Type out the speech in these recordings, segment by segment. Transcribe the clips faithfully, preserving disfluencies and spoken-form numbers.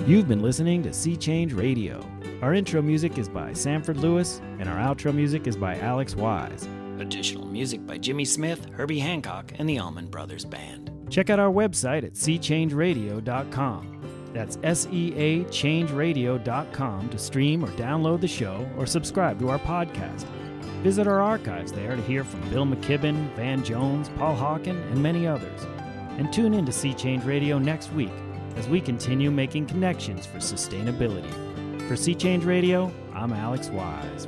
You've been listening to Sea Change Radio. Our intro music is by Sanford Lewis, and our outro music is by Alex Wise. Additional music by Jimmy Smith, Herbie Hancock, and the Allman Brothers Band. Check out our website at sea change radio dot com. That's S E A change radio dot com to stream or download the show or subscribe to our podcast. Visit our archives there to hear from Bill McKibben, Van Jones, Paul Hawken, and many others. And tune in to Sea Change Radio next week as we continue making connections for sustainability. For Sea Change Radio, I'm Alex Wise.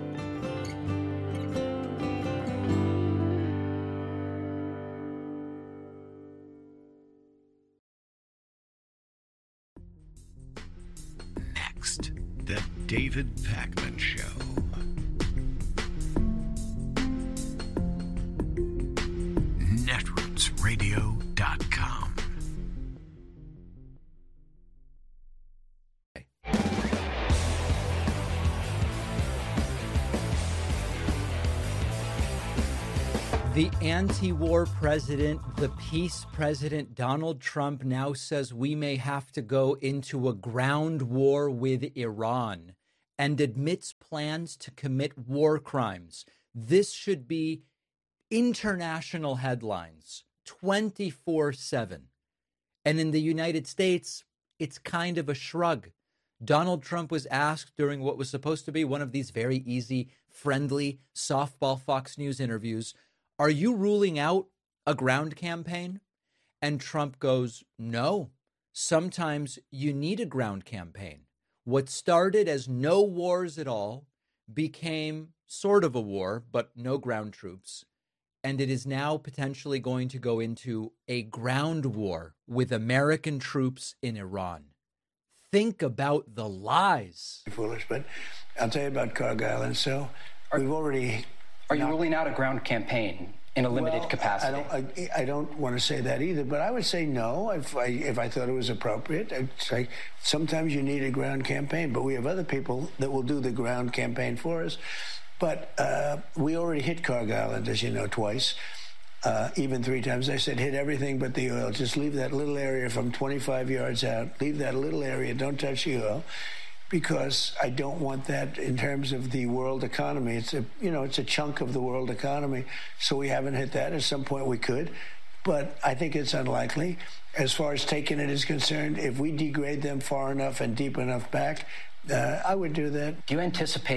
Next, The David Pakman Show. netroots radio dot com. The anti-war president, the peace president, Donald Trump, now says we may have to go into a ground war with Iran and admits plans to commit war crimes. This should be international headlines twenty-four seven. And in the United States, it's kind of a shrug. Donald Trump was asked during what was supposed to be one of these very easy, friendly, softball Fox News interviews, are you ruling out a ground campaign? And Trump goes, no, sometimes you need a ground campaign. What started as no wars at all became sort of a war, but no ground troops. And it is now potentially going to go into a ground war with American troops in Iran. Think about the lies. Foolish, but I'll tell you about Cargill. And so we've already... Are you ruling out a ground campaign in a limited well, capacity? I don't, I, I don't want to say that either, but I would say no if I, if I thought it was appropriate. I'd say sometimes you need a ground campaign, but we have other people that will do the ground campaign for us. But uh, we already hit Cargill, as you know, twice, uh, even three times. I said hit everything but the oil. Just leave that little area from twenty-five yards out. Leave that little area. Don't touch the oil. Because I don't want that in terms of the world economy. It's a, you know, it's a chunk of the world economy. So we haven't hit that. At some point we could, but I think it's unlikely. As far as taking it is concerned, if we degrade them far enough and deep enough back, uh, I would do that. Do you anticipate?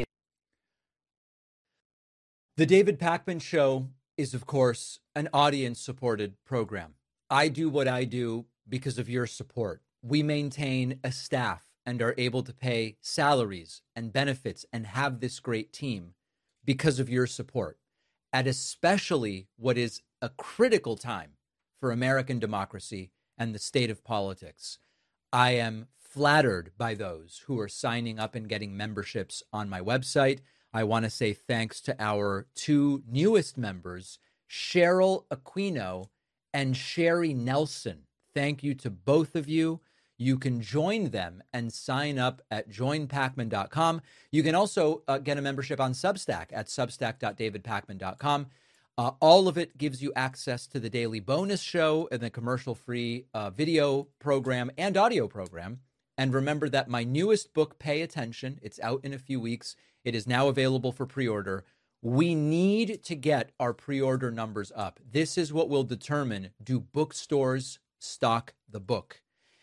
The David Pakman Show is, of course, an audience-supported program. I do what I do because of your support. We maintain a staff and are able to pay salaries and benefits and have this great team because of your support, at especially what is a critical time for American democracy and the state of politics. I am flattered by those who are signing up and getting memberships on my website. I want to say thanks to our two newest members, Cheryl Aquino and Sherry Nelson. Thank you to both of you. You can join them and sign up at join pakman dot com. You can also uh, get a membership on Substack at substack dot david pakman dot com. Uh, all of it gives you access to the daily bonus show and the commercial-free uh, video program and audio program. And remember that my newest book, Pay Attention, it's out in a few weeks. It is now available for pre-order. We need to get our pre-order numbers up. This is what will determine, do bookstores stock the book?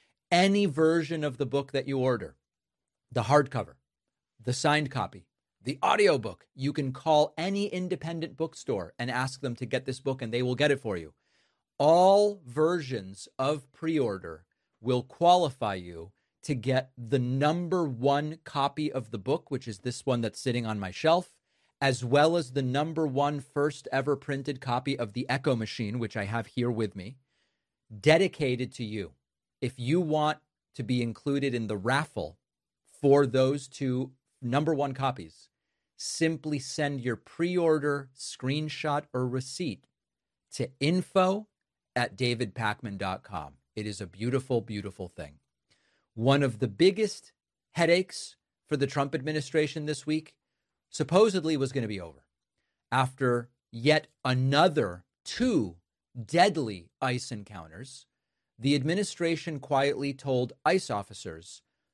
Any version of the book that you order, the hardcover, the signed copy, the audiobook, you can call any independent bookstore and ask them to get this book and they will get it for you. All versions of pre-order will qualify you to get the number one copy of the book, which is this one that's sitting on my shelf, as well as the number one first ever printed copy of The Echo Machine, which I have here with me, dedicated to you. If you want to be included in the raffle for those two number one copies, simply send your pre-order screenshot or receipt to info at david pakman dot com. It is a beautiful, beautiful thing. One of the biggest headaches for the Trump administration this week supposedly was going to be over after yet another two deadly ICE encounters. The administration quietly told ICE officers,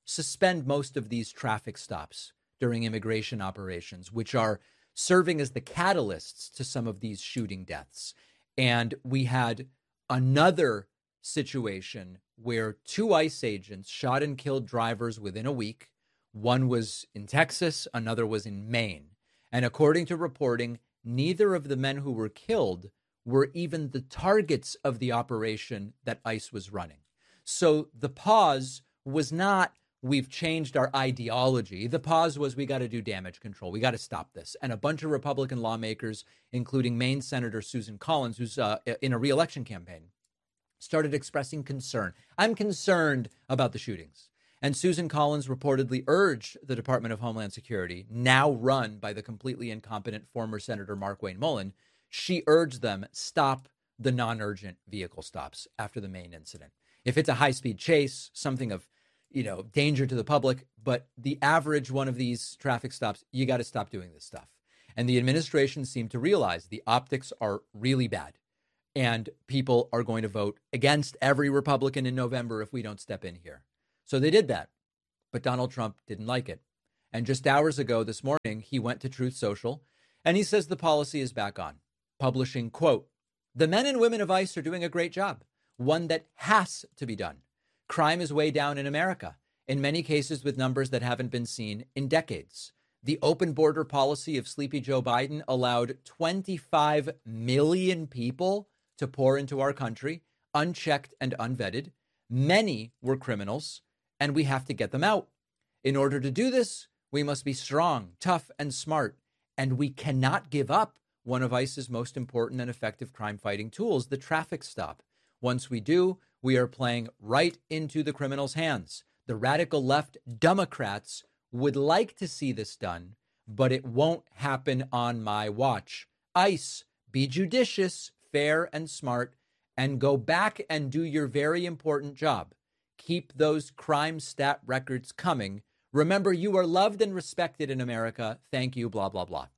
suspend most of these traffic stops during immigration operations, which are serving as the catalysts to some of these shooting deaths. And we had another situation where two ICE agents shot and killed drivers within a week. One was in Texas, another was in Maine. And according to reporting, neither of the men who were killed were even the targets of the operation that ICE was running. So the pause was not, we've changed our ideology. The pause was, we got to do damage control. We got to stop this. And a bunch of Republican lawmakers, including Maine Senator Susan Collins, who's uh, in a re-election campaign, started expressing concern. I'm concerned about the shootings. And Susan Collins reportedly urged the Department of Homeland Security, now run by the completely incompetent former Senator Markwayne Mullin, she urged them, stop the non-urgent vehicle stops after the Maine incident. If it's a high-speed chase, something of, you know, danger to the public, but the average one of these traffic stops, you got to stop doing this stuff. And the administration seemed to realize the optics are really bad. And people are going to vote against every Republican in November if we don't step in here. So they did that. But Donald Trump didn't like it. And just hours ago this morning, he went to Truth Social and he says the policy is back on, publishing, quote, "The men and women of ICE are doing a great job, one that has to be done. Crime is way down in America, in many cases with numbers that haven't been seen in decades. The open border policy of Sleepy Joe Biden allowed twenty-five million people to pour into our country, unchecked and unvetted. Many were criminals, and we have to get them out. In order to do this, we must be strong, tough, and smart, and we cannot give up one of ICE's most important and effective crime-fighting tools, the traffic stop. Once we do, we are playing right into the criminals' hands. The radical left Democrats would like to see this done, but it won't happen on my watch. ICE, be judicious, fair, and smart, and go back and do your very important job. Keep those crime stat records coming. Remember, you are loved and respected in America. Thank you, blah, blah, blah."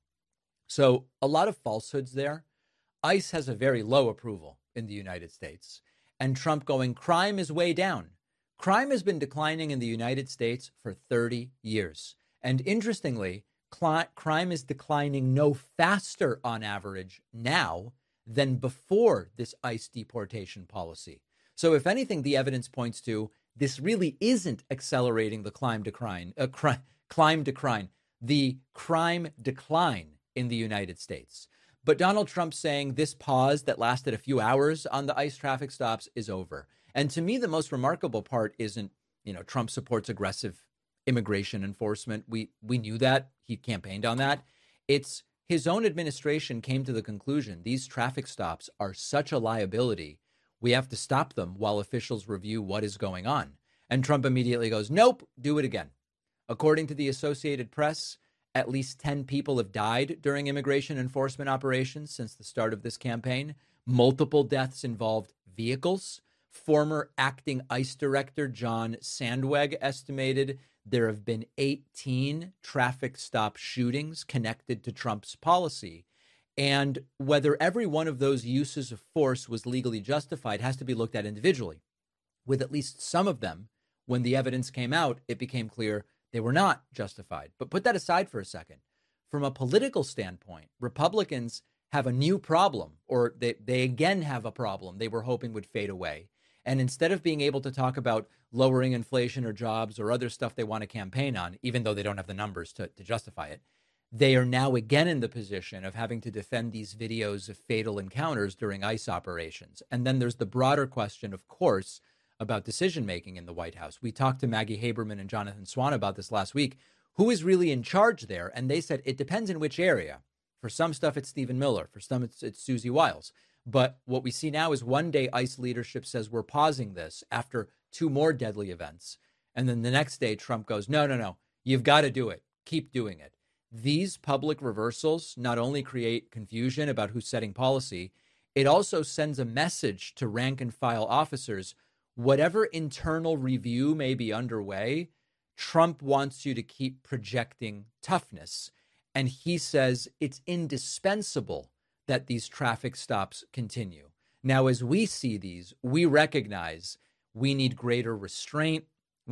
So a lot of falsehoods there. ICE has a very low approval in the United States. And Trump going, crime is way down. Crime has been declining in the United States for thirty years. And interestingly, cl- crime is declining no faster on average now than before this ICE deportation policy. So if anything, the evidence points to this really isn't accelerating the climb decline, uh, cri- climb decline, the crime decline in the United States. But Donald Trump saying this pause that lasted a few hours on the ICE traffic stops is over. And to me, the most remarkable part isn't, you know, Trump supports aggressive immigration enforcement. We we knew that. He campaigned on that. It's his own administration came to the conclusion these traffic stops are such a liability. We have to stop them while officials review what is going on. And Trump immediately goes, nope, do it again. According to the Associated Press, at least ten people have died during immigration enforcement operations since the start of this campaign. Multiple deaths involved vehicles. Former acting ICE director John Sandweg estimated there have been eighteen traffic stop shootings connected to Trump's policy. And whether every one of those uses of force was legally justified has to be looked at individually. With at least some of them, when the evidence came out, it became clear they were not justified. But put that aside for a second. From a political standpoint, Republicans have a new problem, or they, they again have a problem they were hoping would fade away. And instead of being able to talk about lowering inflation or jobs or other stuff they want to campaign on, even though they don't have the numbers to, to justify it, they are now again in the position of having to defend these videos of fatal encounters during ICE operations. And then there's the broader question, of course, about decision-making in the White House. We talked to Maggie Haberman and Jonathan Swan about this last week. Who is really in charge there? And they said it depends in which area. For some stuff, it's Stephen Miller. For some, it's, it's Susie Wiles. But what we see now is one day ICE leadership says we're pausing this after two more deadly events. And then the next day, Trump goes, no, no, no, you've got to do it. Keep doing it. These public reversals not only create confusion about who's setting policy, it also sends a message to rank and file officers. Whatever internal review may be underway, Trump wants you to keep projecting toughness. And he says it's indispensable that these traffic stops continue. Now, as we see these, we recognize we need greater restraint.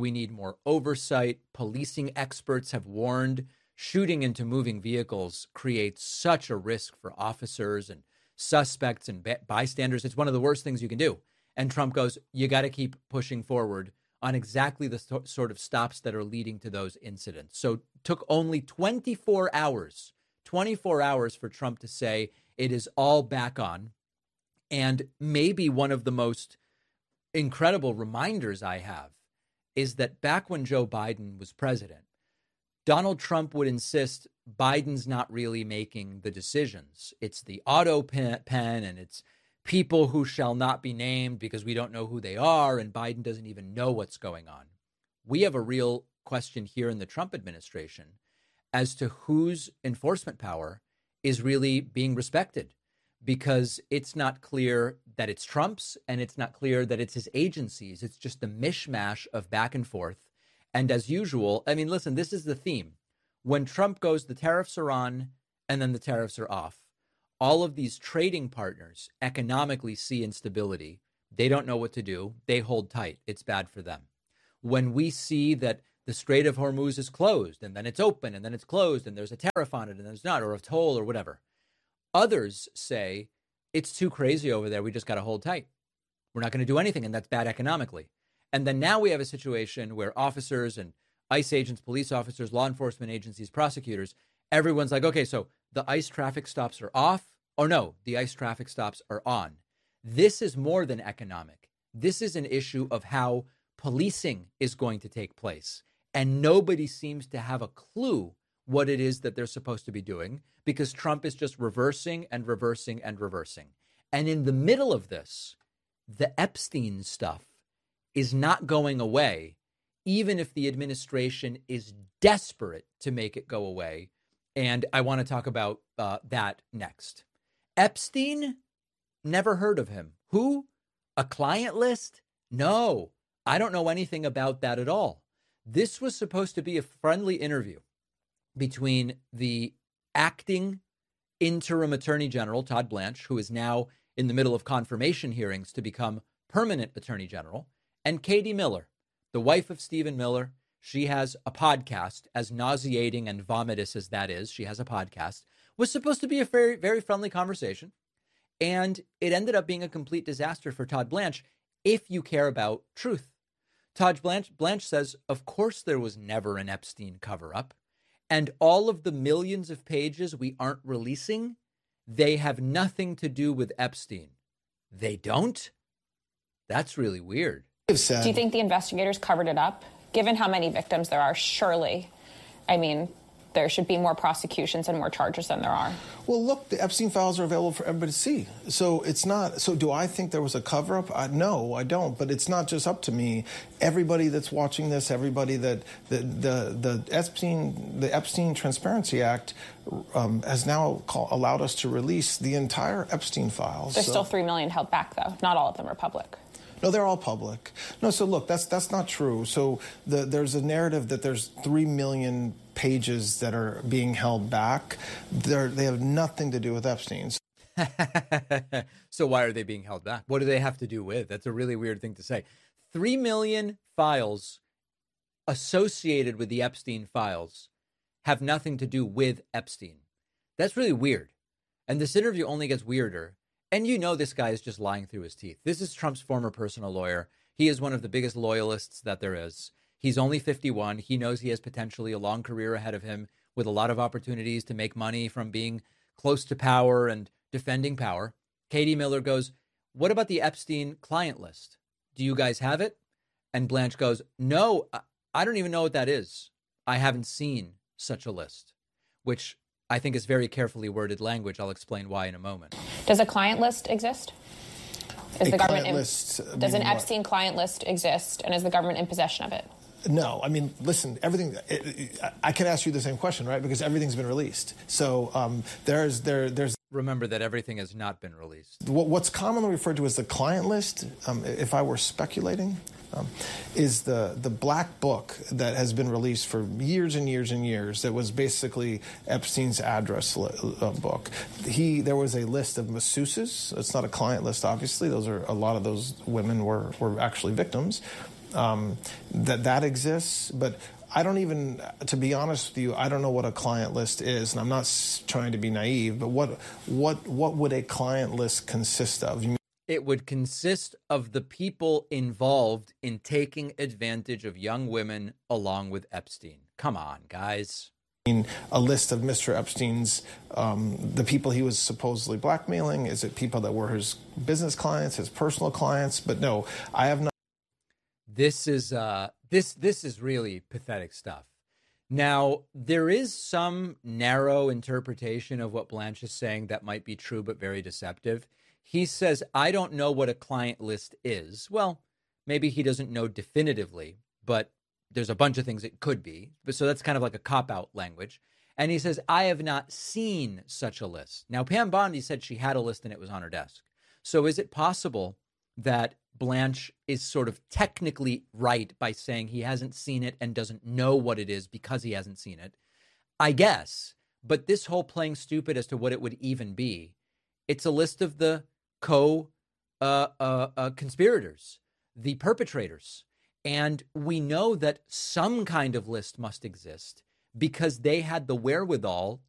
We need more oversight. Policing experts have warned shooting into moving vehicles creates such a risk for officers and suspects and bystanders. It's one of the worst things you can do. And Trump goes, you got to keep pushing forward on exactly the th- sort of stops that are leading to those incidents. So it took only twenty-four hours, twenty-four hours for Trump to say it is all back on. And maybe one of the most incredible reminders I have is that back when Joe Biden was president, Donald Trump would insist Biden's not really making the decisions. It's the auto pen, pen and it's people who shall not be named because we don't know who they are, and Biden doesn't even know what's going on. We have a real question here in the Trump administration as to whose enforcement power is really being respected, because it's not clear that it's Trump's and it's not clear that it's his agencies. It's just a mishmash of back and forth. And as usual, I mean, listen, this is the theme. When Trump goes, the tariffs are on and then the tariffs are off. All of these trading partners economically see instability. They don't know what to do. They hold tight. It's bad for them. When we see that the Strait of Hormuz is closed and then it's open and then it's closed and there's a tariff on it and there's not, or a toll or whatever, others say it's too crazy over there. We just got to hold tight. We're not going to do anything, and that's bad economically. And then now we have a situation where officers and ICE agents, police officers, law enforcement agencies, prosecutors, everyone's like, okay, so the ICE traffic stops are off, or no, the ICE traffic stops are on. This is more than economic. This is an issue of how policing is going to take place. And nobody seems to have a clue what it is that they're supposed to be doing, because Trump is just reversing and reversing and reversing. And in the middle of this, the Epstein stuff is not going away, even if the administration is desperate to make it go away. And I want to talk about uh, that next. Epstein, never heard of him. Who? A client list? No, I don't know anything about that at all. This was supposed to be a friendly interview between the acting interim attorney general, Todd Blanche, who is now in the middle of confirmation hearings to become permanent attorney general, and Katie Miller, the wife of Stephen Miller. She has a podcast, as nauseating and vomitous as that is. She has a podcast. Was supposed to be a very, very friendly conversation. And it ended up being a complete disaster for Todd Blanche, if you care about truth. Todd Blanche, Blanche says, of course there was never an Epstein cover-up. And all of the millions of pages we aren't releasing, they have nothing to do with Epstein. They don't? That's really weird. Do you think the investigators covered it up? Given how many victims there are, surely, I mean, there should be more prosecutions and more charges than there are. Well, look, the Epstein files are available for everybody to see. So it's not, so do I think there was a cover-up? I, no, I don't. But it's not just up to me. Everybody that's watching this, everybody that, the, the, the Epstein, the Epstein Transparency Act um, has now call, allowed us to release the entire Epstein files. There's so. still three million held back, though. Not all of them are public. No, they're all public. No, so look, that's that's not true. So the, there's a narrative that there's three million pages that are being held back. They're, they have nothing to do with Epstein's. So why are they being held back? What do they have to do with? That's a really weird thing to say. Three million files associated with the Epstein files have nothing to do with Epstein. That's really weird. And this interview only gets weirder. And you know this guy is just lying through his teeth. This is Trump's former personal lawyer. He is one of the biggest loyalists that there is. He's only fifty-one. He knows he has potentially a long career ahead of him with a lot of opportunities to make money from being close to power and defending power. Katie Miller goes, what about the Epstein client list? Do you guys have it? And Blanche goes, no, I don't even know what that is. I haven't seen such a list, which I think is very carefully worded language. I'll explain why in a moment. Does a client list exist? Is a the government client in, list, I does mean, an Epstein what? client list exist, and is the government in possession of it? No, I mean, listen, everything, it, it, I can ask you the same question, right? Because everything's been released. So um, there's, there, there's... Remember that everything has not been released. What, what's commonly referred to as the client list, um, if I were speculating, um, is the, the black book that has been released for years and years and years that was basically Epstein's address li- uh, book. He, there was a list of masseuses. It's not a client list, obviously. Those are, a lot of those women were, were actually victims. um, that that exists, but I don't even, to be honest with you, I don't know what a client list is, and I'm not trying to be naive, but what what what would a client list consist of? You mean- it would consist of the people involved in taking advantage of young women along with Epstein. Come on, guys. A list of Mister Epstein's, um, the people he was supposedly blackmailing? Is it people that were his business clients, his personal clients? But no, I have not. This is uh, this this is really pathetic stuff. Now, there is some narrow interpretation of what Blanche is saying that might be true, but very deceptive. He says, I don't know what a client list is. Well, maybe he doesn't know definitively, but there's a bunch of things it could be. But so that's kind of like a cop-out language. And he says, I have not seen such a list. Now, Pam Bondi said she had a list and it was on her desk. So is it possible that Blanche is sort of technically right by saying he hasn't seen it and doesn't know what it is because he hasn't seen it? I guess. But this whole playing stupid as to what it would even be, it's a list of the co uh, uh, uh, conspirators, the perpetrators. And we know that some kind of list must exist because they had the wherewithal